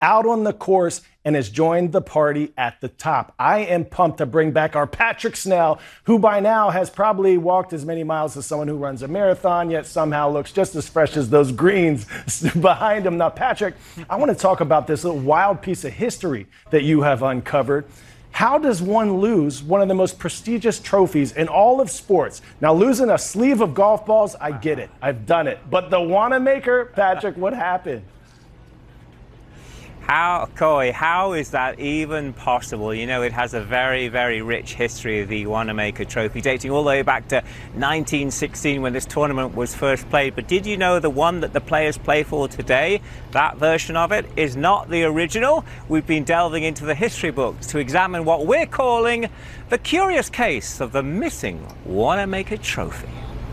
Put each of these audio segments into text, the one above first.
out on the course and has joined the party at the top. I am pumped to bring back our Patrick Snell, who by now has probably walked as many miles as someone who runs a marathon, yet somehow looks just as fresh as those greens behind him. Now, Patrick, I want to talk about this little wild piece of history that you have uncovered. How does one lose one of the most prestigious trophies in all of sports? Now, losing a sleeve of golf balls, I get it. I've done it. But the Wanamaker, Patrick, what happened? How is that even possible? You know, it has a very, very rich history, the Wanamaker Trophy, dating all the way back to 1916 when this tournament was first played. But did you know the one that the players play for today, that version of it, is not the original? We've been delving into the history books to examine what we're calling the curious case of the missing Wanamaker Trophy.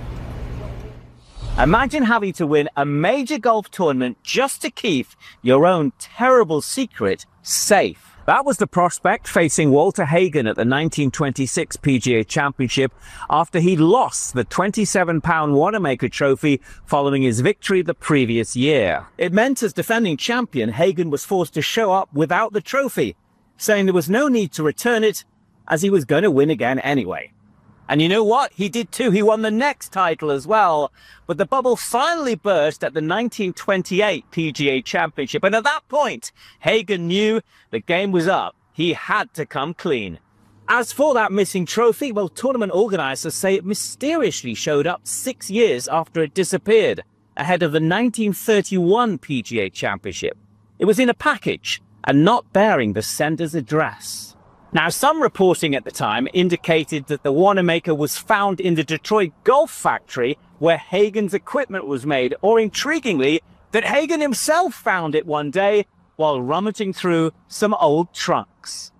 Imagine having to win a major golf tournament just to keep your own terrible secret safe. That was the prospect facing Walter Hagen at the 1926 PGA Championship after he lost the 27-pound Wanamaker Trophy following his victory the previous year. It meant as defending champion, Hagen was forced to show up without the trophy, saying there was no need to return it as he was going to win again anyway. And you know what? He did too. He won the next title as well. But the bubble finally burst at the 1928 PGA Championship. And at that point, Hagen knew the game was up. He had to come clean. As for that missing trophy, well, tournament organizers say it mysteriously showed up 6 years after it disappeared, ahead of the 1931 PGA Championship. It was in a package and not bearing the sender's address. Now, some reporting at the time indicated that the Wanamaker was found in the Detroit Golf Factory where Hagen's equipment was made, or intriguingly, that Hagen himself found it one day while rummaging through some old trunks.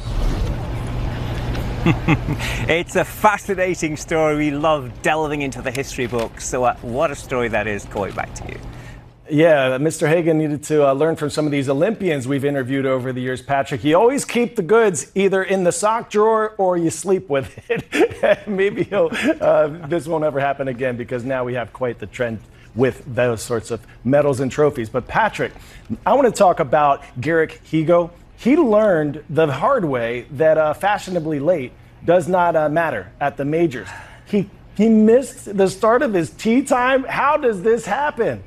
It's a fascinating story. We love delving into the history books. So what a story that is. Coy, back to you. Yeah, Mr. Hagen needed to learn from some of these Olympians we've interviewed over the years, Patrick. You always keep the goods either in the sock drawer or you sleep with it. Maybe this won't ever happen again because now we have quite the trend with those sorts of medals and trophies. But Patrick, I want to talk about Garrick Higgo. He learned the hard way that fashionably late does not matter at the majors. He missed the start of his tee time. How does this happen?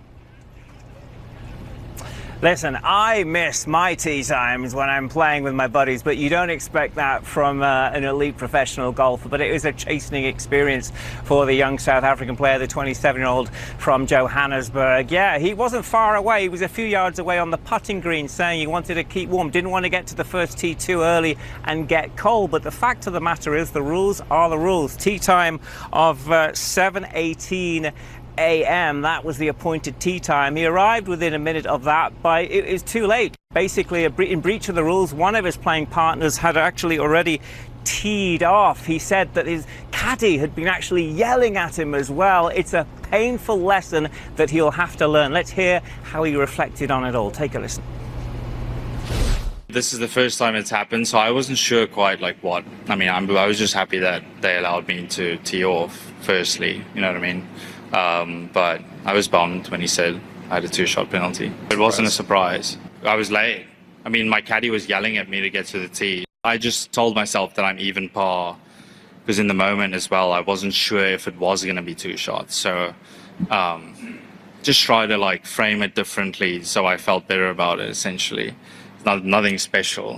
Listen, I miss my tee times when I'm playing with my buddies, but you don't expect that from an elite professional golfer. But it was a chastening experience for the young South African player, the 27-year-old from Johannesburg. Yeah, he wasn't far away. He was a few yards away on the putting green, saying he wanted to keep warm, didn't want to get to the first tee too early and get cold. But the fact of the matter is the rules are the rules. Tee time of 7:18 a.m. That was the appointed tee time. He arrived within a minute of that, but it was too late. Basically, in breach of the rules, one of his playing partners had actually already teed off. He said that his caddy had been actually yelling at him as well. It's a painful lesson that he'll have to learn. Let's hear how he reflected on it all. Take a listen. This is the first time it's happened, so I wasn't sure quite like what. I mean, I was just happy that they allowed me to tee off firstly, you know what I mean? But I was bummed when he said I had a 2-shot penalty. It wasn't a surprise. I was late. I mean, my caddy was yelling at me to get to the tee. I just told myself that I'm even par, because in the moment as well, I wasn't sure if it was going to be 2 shots. So just try to like frame it differently so I felt better about it, essentially. Nothing special.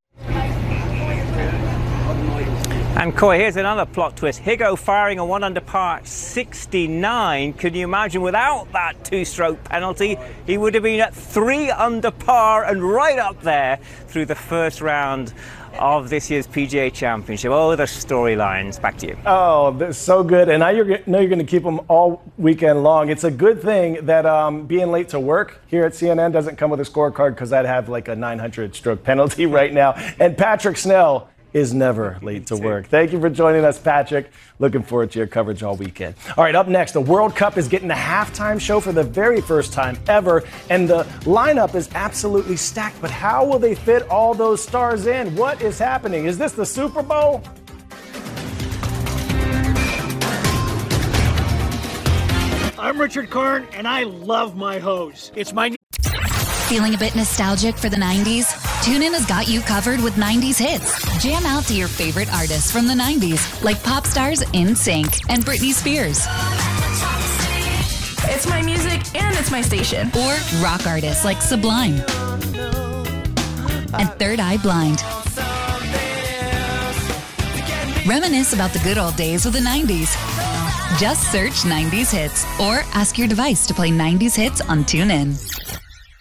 And Coy, here's another plot twist. Higgo firing a 1-under par 69. Can you imagine without that 2-stroke penalty, he would have been at 3-under par and right up there through the first round of this year's PGA Championship. Oh, the storylines. Back to you. Oh, that's so good. And I know you're going to keep them all weekend long. It's a good thing that being late to work here at CNN doesn't come with a scorecard, because I'd have like a 900-stroke penalty right now. And Patrick Snell is never late to work. Thank you for joining us, Patrick. Looking forward to your coverage all weekend. All right, up next, the World Cup is getting a halftime show for the very first time ever, and the lineup is absolutely stacked. But how will they fit all those stars in? What is happening? Is this the Super Bowl? I'm Richard Karn, and I love my hose. It's my Feeling a bit nostalgic for the 90s? TuneIn has got you covered with 90s hits. Jam out to your favorite artists from the 90s, like pop stars NSYNC and Britney Spears. It's my music and it's my station. Or rock artists like Sublime and Third Eye Blind. Reminisce about the good old days of the 90s. Just search 90s hits or ask your device to play 90s hits on TuneIn.